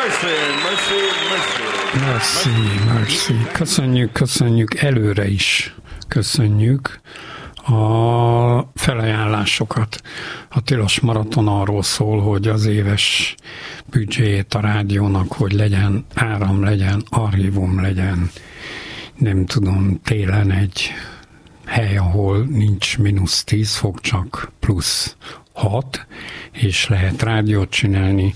Merci. Köszönjük előre is. Köszönjük a felajánlásokat. A Tilos Maraton arról szól, hogy az éves büdzséjét a rádiónak, hogy legyen áram, legyen archívum, legyen, nem tudom, télen egy hely, ahol nincs -10 fok, csak +6, és lehet rádiót csinálni.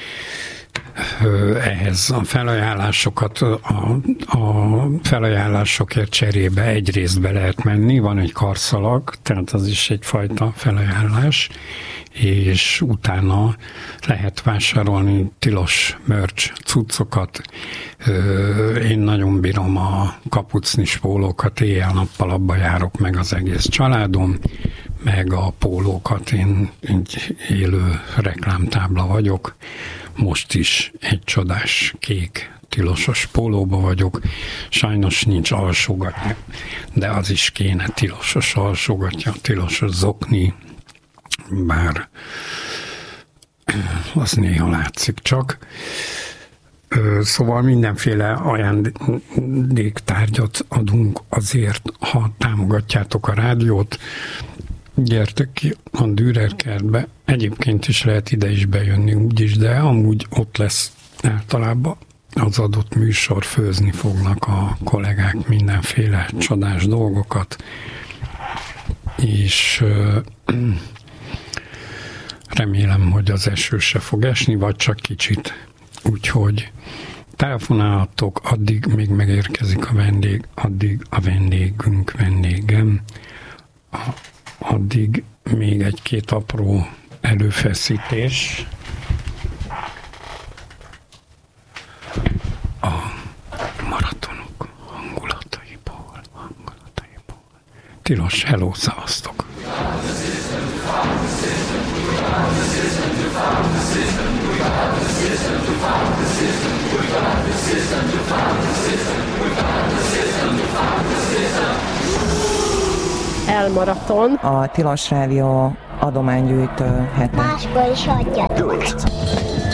Ehhez a felajánlásokat, a felajánlásokért cserébe egy részbe lehet menni, van egy karszalag, tehát az is egyfajta felajánlás, és utána lehet vásárolni tilos merch cuccokat. Én nagyon bírom a kapucnis pólókat, éjjel-nappal abba járok meg az egész családom, meg a pólókat, én egy élő reklámtábla vagyok. Most is egy csodás kék tilosos pólóba vagyok. Sajnos nincs alsógatja, de az is kéne, tilosos alsógatja, tilosos zokni, bár az néha látszik csak. Szóval mindenféle ajándéktárgyat adunk azért, ha támogatjátok a rádiót. Gyertek ki a Dürer kertbe, egyébként is lehet ide is bejönni úgyis, de amúgy ott lesz általában az adott műsor, főzni fognak a kollégák mindenféle csodás dolgokat, és remélem, hogy az eső se fog esni, vagy csak kicsit. Úgyhogy telefonálhatok, addig még megérkezik a vendég, addig a vendégem, addig még egy-két apró előfeszítés. A maratonok hangulataiból. Tilos, hello, szavaztok! Elmaraton. A Tilos Rádió adománygyűjtő hete. Máskor is adjatok.